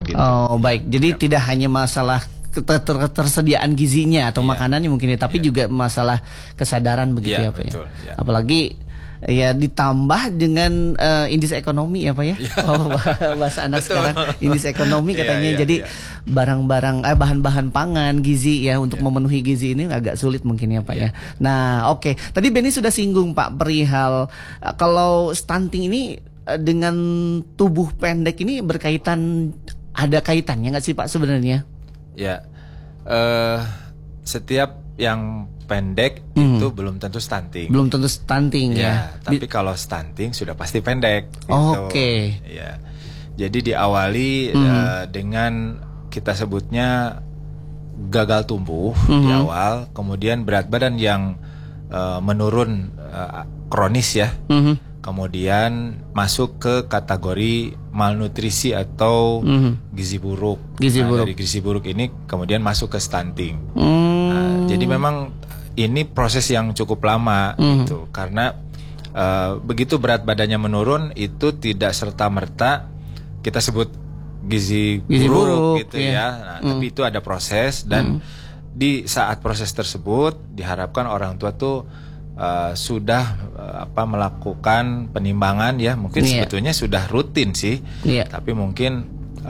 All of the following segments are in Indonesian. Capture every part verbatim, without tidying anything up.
gitu. Oh baik, jadi ya. Tidak hanya masalah ketersediaan gizinya atau ya. Makanannya mungkin ya, tapi ya. Juga masalah kesadaran begitu ya, ya Pak ya. Ya. Apalagi ya ditambah dengan uh, indeks ekonomi ya Pak ya. Ya. Oh, bahasa anak betul. Sekarang indeks ekonomi katanya. Ya, ya, jadi barang-barang ya. eh, bahan-bahan pangan gizi ya untuk ya. Memenuhi gizi ini agak sulit mungkin ya Pak ya. ya. Nah oke, okay. Tadi Benny sudah singgung Pak perihal uh, kalau stunting ini uh, dengan tubuh pendek ini berkaitan, ada kaitannya nggak sih Pak sebenarnya? Ya, uh, setiap yang pendek hmm. itu belum tentu stunting. Belum tentu stunting ya. ya. Tapi Di... kalau stunting sudah pasti pendek. Gitu. Oke. Okay. Ya. Jadi diawali hmm. uh, dengan kita sebutnya gagal tumbuh hmm. di awal, kemudian berat badan yang uh, menurun uh, kronis ya. Hmm. Kemudian masuk ke kategori malnutrisi atau mm-hmm. gizi buruk. Gizi nah, buruk. Dari gizi buruk ini kemudian masuk ke stunting. Mm. Nah, jadi memang ini proses yang cukup lama mm. gitu, karena uh, begitu berat badannya menurun itu tidak serta merta kita sebut gizi, gizi buruk, buruk gitu yeah. ya. Nah, mm. Tapi itu ada proses dan mm. di saat proses tersebut diharapkan orang tua tuh Uh, sudah uh, apa melakukan penimbangan ya, mungkin yeah. sebetulnya sudah rutin sih, yeah. tapi mungkin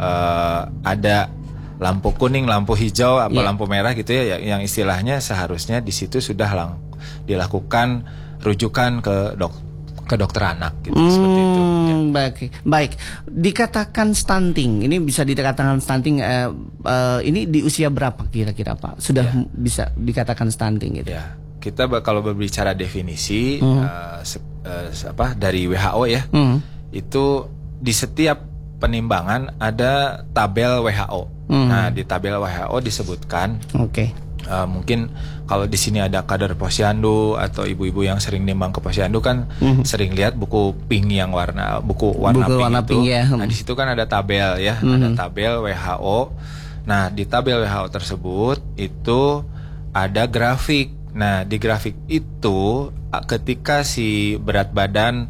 uh, ada lampu kuning, lampu hijau, apa yeah. lampu merah gitu ya, yang istilahnya seharusnya di situ sudah lang dilakukan rujukan ke dok ke dokter anak gitu, hmm, seperti itu. Ya. Baik, baik. Dikatakan stunting, ini bisa dikatakan stunting. Uh, uh, ini di usia berapa kira-kira Pak? Sudah yeah. bisa dikatakan stunting gitu? Yeah. Kita kalau berbicara definisi mm. uh, se, uh, apa dari W H O ya, mm. itu di setiap penimbangan ada tabel W H O. Mm. Nah di tabel W H O disebutkan, okay. uh, mungkin kalau di sini ada kadar posyandu atau ibu-ibu yang sering nimbang ke posyandu kan mm. sering lihat buku pink yang warna buku warna buku pink warna itu. Pink, ya. Nah di situ kan ada tabel ya, mm. ada tabel W H O. Nah di tabel W H O tersebut itu ada grafik. Nah di grafik itu ketika si berat badan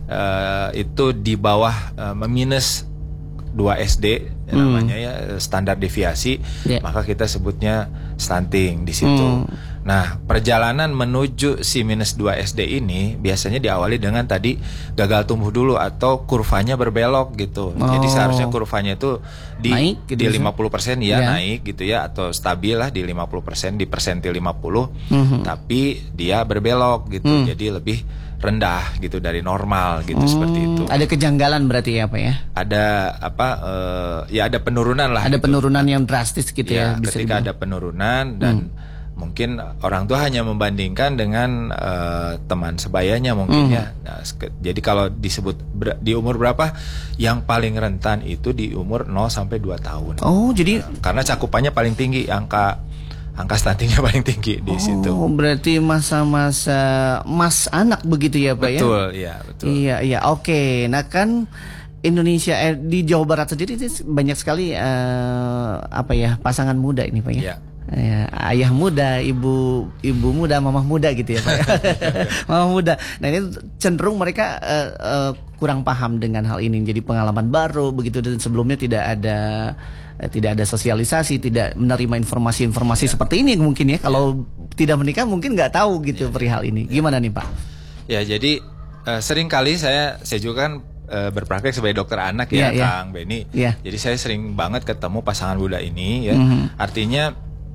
uh, itu di bawah uh, minus dua S D hmm. namanya ya, standar deviasi, yeah. maka kita sebutnya stunting di situ. Hmm. Nah perjalanan menuju si minus dua S D ini biasanya diawali dengan tadi gagal tumbuh dulu atau kurvanya berbelok gitu. Oh. Jadi seharusnya kurvanya itu di naik, gitu di lima puluh persen ya, yeah. naik gitu ya, atau stabil lah di lima puluh persen, di persentil lima puluh, mm-hmm. tapi dia berbelok gitu, mm. jadi lebih rendah gitu dari normal gitu, mm. seperti itu. Ada kejanggalan berarti ya Pak ya? Ada apa? Uh, ya ada penurunan lah. Ada gitu. Penurunan yang drastis gitu ya? Ya ketika ada penurunan dan mm. mungkin orang tua hanya membandingkan dengan uh, teman sebayanya mungkin mm. ya. Nah, jadi kalau disebut di umur berapa, yang paling rentan itu di umur nol sampai dua tahun. Oh, jadi nah, karena cakupannya paling tinggi, angka angka stuntingnya paling tinggi di oh, situ. Oh, berarti masa-masa mas anak begitu ya Pak betul, ya? Betul, iya, betul. Iya, iya, oke. Okay. Nah kan Indonesia eh, di Jawa Barat sendiri banyak sekali uh, apa ya pasangan muda ini Pak ya? Iya. Ya, ayah muda, ibu ibu muda, mamah muda gitu ya Pak. Mamah muda. Nah ini cenderung mereka uh, uh, kurang paham dengan hal ini. Jadi pengalaman baru begitu, dan sebelumnya tidak ada uh, tidak ada sosialisasi, tidak menerima informasi-informasi ya. Seperti ini mungkin ya. Kalau ya. tidak menikah mungkin nggak tahu gitu ya. Perihal ini. Gimana nih Pak? Ya jadi uh, sering kali saya saya juga kan uh, berpraktek sebagai dokter anak ya, ya Kang ya. Benny. Ya. Jadi saya sering banget ketemu pasangan muda ini ya. Mm-hmm. Artinya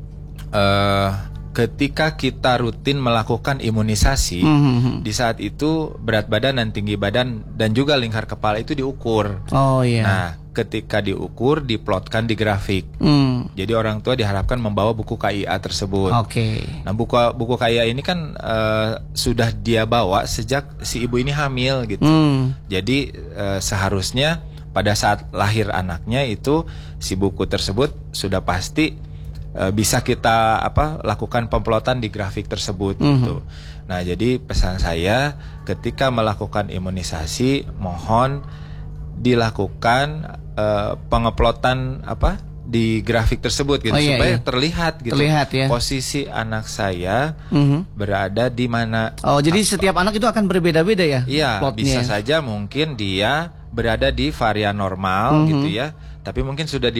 Uh, ketika kita rutin melakukan imunisasi, mm-hmm. di saat itu berat badan dan tinggi badan dan juga lingkar kepala itu diukur. Oh iya. Nah, ketika diukur, diplotkan di grafik. Mm. Jadi orang tua diharapkan membawa buku K I A tersebut. Oke. Okay. Nah, buku buku K I A ini kan uh, sudah dia bawa sejak si ibu ini hamil gitu. Mm. Jadi uh, seharusnya pada saat lahir anaknya itu si buku tersebut sudah pasti bisa kita apa lakukan pemplotan di grafik tersebut mm-hmm. gitu. Nah, jadi pesan saya ketika melakukan imunisasi mohon dilakukan uh, pengeplotan apa di grafik tersebut gitu, oh, iya, supaya iya. terlihat gitu. Terlihat, ya. Posisi anak saya mm-hmm. berada di mana. Oh, jadi apa, setiap anak itu akan berbeda-beda ya? Iya, plotnya. Bisa saja mungkin dia berada di varian normal mm-hmm. gitu ya. Tapi mungkin sudah di